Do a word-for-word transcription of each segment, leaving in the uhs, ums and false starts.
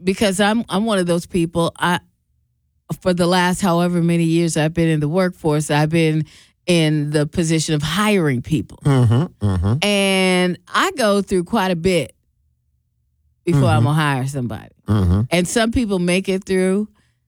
because I'm I'm one of those people. I for the last however many years I've been in the workforce, I've been in the position of hiring people. Mm-hmm, mm-hmm. And I go through quite a bit before Mm-hmm. I'm going to hire somebody. Mm-hmm. And some people make it through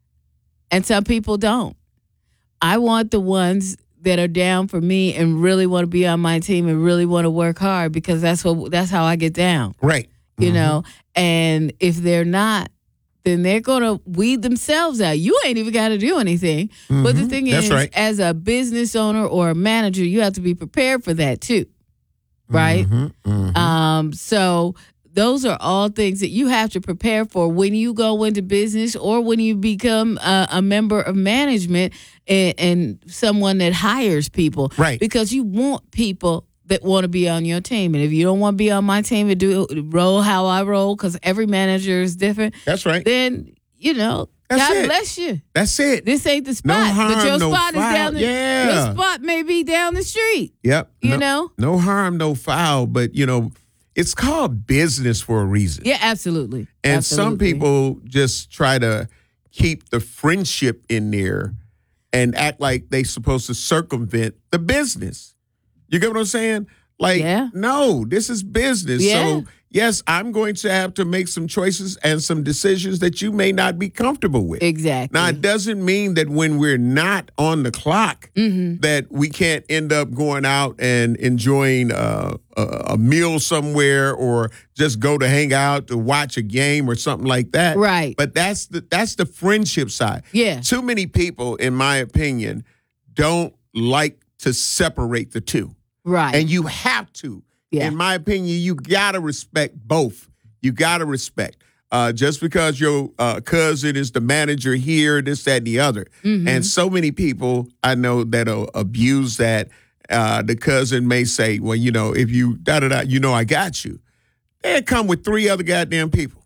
and some people don't. I want the ones that are down for me and really want to be on my team and really want to work hard, because that's what that's how I get down. Right. You Mm-hmm. know, and if they're not, then they're going to weed themselves out. You ain't even got to do anything. Mm-hmm. But the thing That's is, right. as a business owner or a manager, you have to be prepared for that too. Right? Mm-hmm. Mm-hmm. Um, so those are all things that you have to prepare for when you go into business or when you become a, a member of management and, and someone that hires people. Right. Because you want people that want to be on your team. And if you don't want to be on my team and do roll how I roll, because every manager is different, That's right. then, you know, That's God it. bless you. That's it. This ain't the No spot. harm, but your no spot is foul. down the Yeah. your spot may be down the street. Yep. You no, know? No harm, no foul. But, you know, it's called business for a reason. Yeah, absolutely. And Absolutely. some people just try to keep the friendship in there and act like they supposed to circumvent the business. You get what I'm saying? Like, Yeah. no, this is business. Yeah. So, yes, I'm going to have to make some choices and some decisions that you may not be comfortable with. Exactly. Now, it doesn't mean that when we're not on the clock Mm-hmm. that we can't end up going out and enjoying uh, a, a meal somewhere or just go to hang out to watch a game or something like that. Right. But that's the that's the friendship side. Yeah. Too many people, in my opinion, don't like to separate the two. Right. And you have to. Yeah. In my opinion, you got to respect both. You got to respect. Uh, just because your uh, cousin is the manager here, this, that, and the other. Mm-hmm. And so many people I know that'll abuse that. Uh, the cousin may say, well, you know, if you da-da-da, you know I got you. They come with three other goddamn people.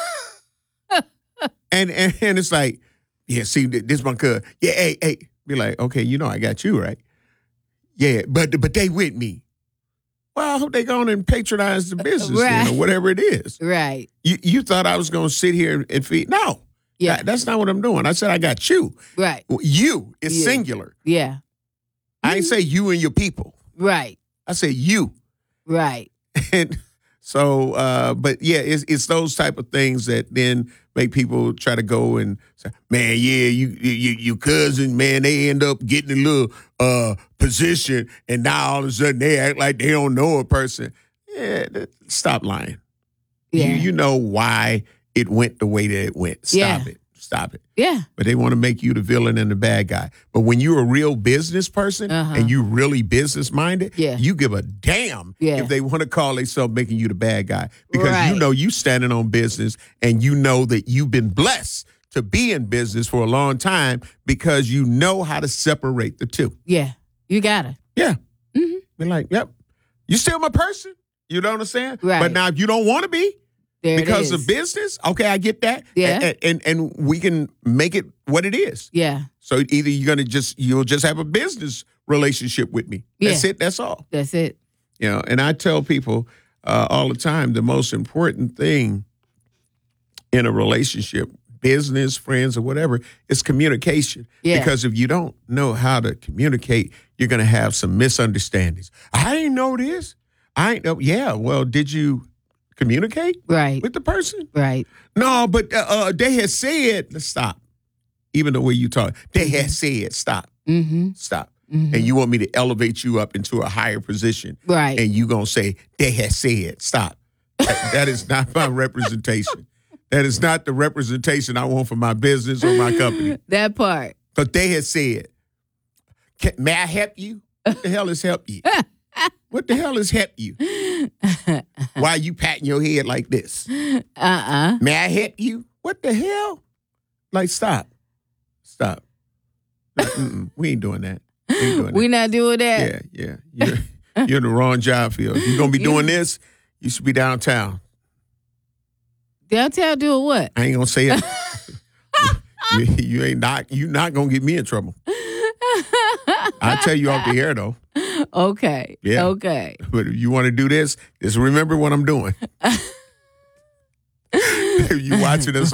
and, and and it's like, yeah, see, this my cousin. Yeah, hey, hey. Be like, okay, you know I got you, right? Yeah, but but they with me. Well, I hope they go on and patronize the business Right. then, or whatever it is. Right. You you thought I was going to sit here and feed? No. Yeah. That- that's not what I'm doing. I said I got you. Right. You is Yeah. singular. Yeah. I ain't say you and your people. Right. I say you. Right. And so, uh, but yeah, it's it's those type of things that then make people try to go and say, man, yeah, you you you cousin, man, they end up getting a little uh, position, and now all of a sudden they act like they don't know a person. Yeah, th- stop lying. Yeah. You you know why it went the way that it went. Stop Yeah. it. Stop it. Yeah. But they want to make you the villain and the bad guy. But when you're a real business person Uh-huh. and you really business minded, Yeah. you give a damn Yeah. if they want to call themselves making you the bad guy. Because Right. you know you standing on business and you know that you've been blessed to be in business for a long time because you know how to separate the two. Yeah. You gotta. Yeah. Mhm. Be like, yep, you still my person. You know what I'm saying? Right. But now if you don't want to be, There because it is. of business, okay, I get that. Yeah. And, and and we can make it what it is. Yeah. So either you're gonna just you'll just have a business relationship with me. That's Yeah. it. That's all. That's it. You know. And I tell people uh, all the time the most important thing in a relationship, business, friends, or whatever, is communication. Yeah. Because if you don't know how to communicate, you're gonna have some misunderstandings. I didn't know this. I ain't know. Yeah. Well, did you communicate Right. with the person? Right. No, but uh, uh, they had said, let's stop. Even the way you talk, they had said, stop, Mm-hmm. stop. Mhm. And you want me to elevate you up into a higher position. Right. And you going to say, they had said, stop. That, that is not my representation. That is not the representation I want for my business or my company. That part. Because they had said, Can, may I help you? What the hell is help you? What the hell is help you? Why are you patting your head like this? Uh-uh. May I help you? What the hell? Like, stop. Stop. Mm-mm, we ain't doing that. We ain't doing We that. not doing that. Yeah, yeah. You're, you're in the wrong job field. If you're going to be doing this, you should be downtown. Downtown doing what? I ain't going to say it. you, you ain't not, you not going to get me in trouble. I'll tell you off the air, though. Okay. Yeah. Okay. But if you want to do this, just remember what I'm doing. If you watching us